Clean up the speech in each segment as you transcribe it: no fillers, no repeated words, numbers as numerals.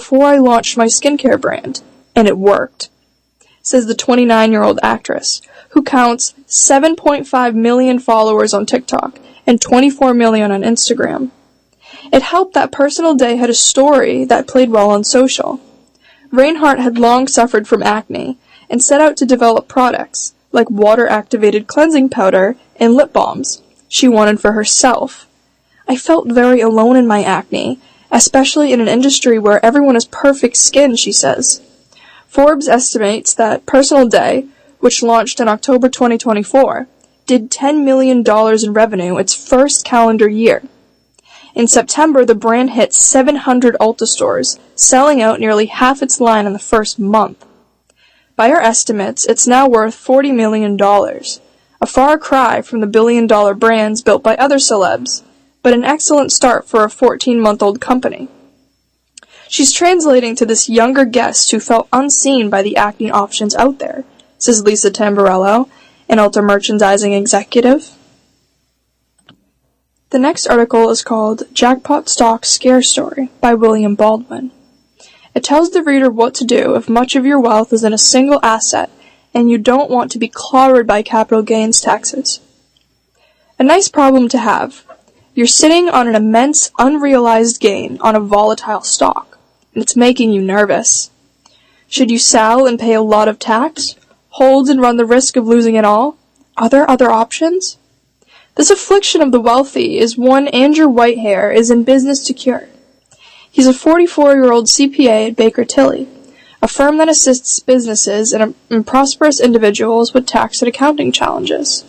before I launched my skincare brand, and it worked," says the 29-year-old actress, who counts 7.5 million followers on TikTok and 24 million on Instagram. It helped that Personal Day had a story that played well on social. Reinhardt had long suffered from acne and set out to develop products like water-activated cleansing powder and lip balms she wanted for herself. "I felt very alone in my acne, especially in an industry where everyone has perfect skin," she says. Forbes estimates that Personal Day, which launched in October 2024, did $10 million in revenue its first calendar year. In September, the brand hit 700 Ulta stores, selling out nearly half its line in the first month. By our estimates, it's now worth $40 million, a far cry from the billion-dollar brands built by other celebs, but an excellent start for a 14-month-old company. She's translating to this younger guest who felt unseen by the acne options out there, says Lisa Tamburello, an Ulta merchandising executive. The next article is called Jackpot Stock Scare Story by William Baldwin. It tells the reader what to do if much of your wealth is in a single asset and you don't want to be clobbered by capital gains taxes. A nice problem to have. You're sitting on an immense unrealized gain on a volatile stock, and it's making you nervous. Should you sell and pay a lot of tax? Hold and run the risk of losing it all? Are there other options? This affliction of the wealthy is one Andrew Whitehair is in business to cure. He's a 44-year-old CPA at Baker Tilly, a firm that assists businesses and prosperous individuals with tax and accounting challenges.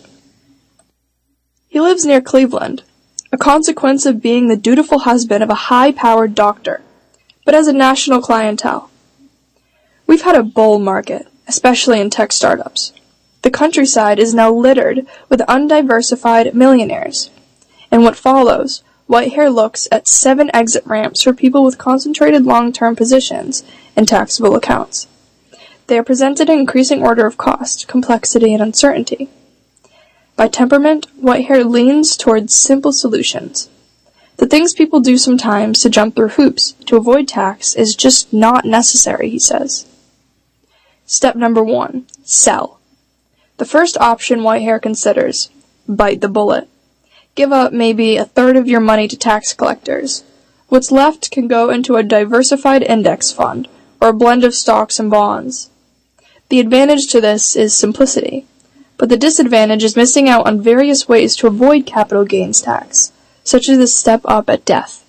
He lives near Cleveland, a consequence of being the dutiful husband of a high-powered doctor, but has a national clientele. We've had a bull market, especially in tech startups. The countryside is now littered with undiversified millionaires. In what follows, Whitehair looks at 7 exit ramps for people with concentrated long-term positions and taxable accounts. They are presented in increasing order of cost, complexity, and uncertainty. By temperament, Whitehair leans towards simple solutions. The things people do sometimes to jump through hoops to avoid tax is just not necessary, he says. Step number 1. Sell. The first option Whitehair considers: bite the bullet. Give up maybe a third of your money to tax collectors. What's left can go into a diversified index fund or a blend of stocks and bonds. The advantage to this is simplicity, but the disadvantage is missing out on various ways to avoid capital gains tax, such as the step up at death.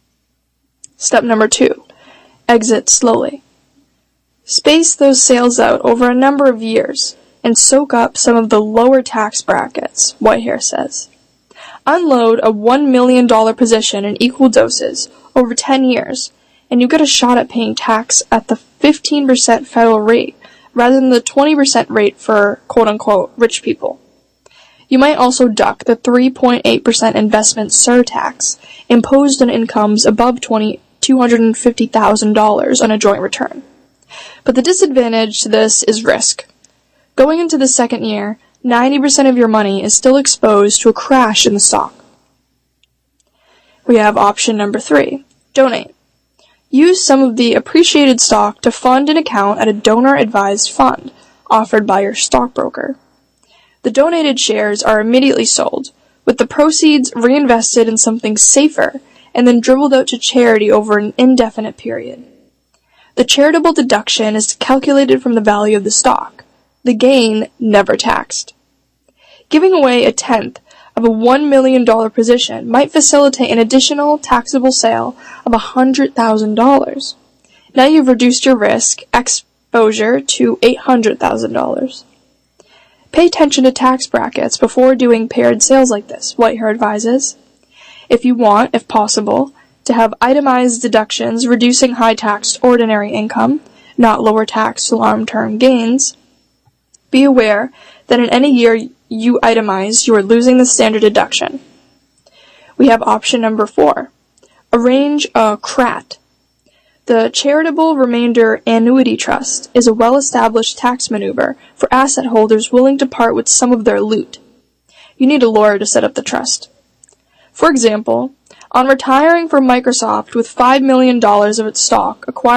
Step number 2. Exit slowly. Space those sales out over a number of years and soak up some of the lower tax brackets, Whitehair says. Unload a $1 million position in equal doses over 10 years, and you get a shot at paying tax at the 15% federal rate rather than the 20% rate for quote-unquote rich people. You might also duck the 3.8% investment surtax imposed on incomes above $250,000 on a joint return. But the disadvantage to this is risk. Going into the second year, 90% of your money is still exposed to a crash in the stock. We have option number 3, donate. Use some of the appreciated stock to fund an account at a donor-advised fund offered by your stockbroker. The donated shares are immediately sold, with the proceeds reinvested in something safer and then dribbled out to charity over an indefinite period. The charitable deduction is calculated from the value of the stock. The gain never taxed. Giving away a tenth of a $1 million position might facilitate an additional taxable sale of $100,000. Now you've reduced your risk exposure to $800,000. Pay attention to tax brackets before doing paired sales like this, Whitehair advises. If you want, if possible, to have itemized deductions reducing high-taxed ordinary income, not lower-taxed long-term gains, be aware that in any year you itemize, you are losing the standard deduction. We have option number 4. Arrange a CRAT. The Charitable Remainder Annuity Trust is a well-established tax maneuver for asset holders willing to part with some of their loot. You need a lawyer to set up the trust. For example, on retiring from Microsoft with $5 million of its stock acquired